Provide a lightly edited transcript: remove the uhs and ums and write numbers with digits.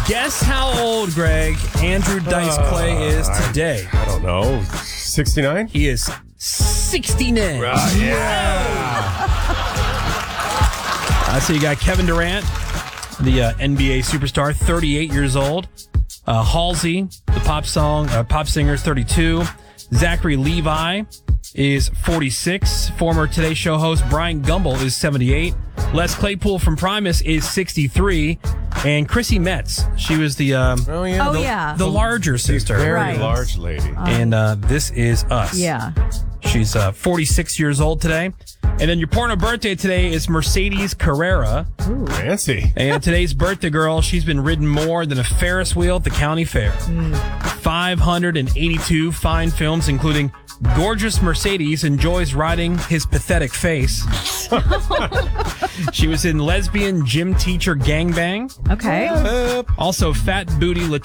Guess how old, Greg, Andrew Dice Clay is today. I don't know. 69? He is 69. So you got Kevin Durant, the NBA superstar, 38 years old. Halsey, the pop singer, is 32. Zachary Levi is 46. Former Today Show host Brian Gumbel is 78. Les Claypool from Primus is 63. And Chrissy Metz, she was the the larger sister. Very large lady. And This Is Us. Yeah. She's 46 years old today. And then your porno birthday today is Mercedes Carrera. Ooh. Fancy. And today's birthday girl, she's been ridden more than a Ferris wheel at the county fair. 582 fine films, including Gorgeous Mercedes enjoys riding his pathetic face. She was in Lesbian Gym Teacher Gangbang. Okay. Also, Fat Booty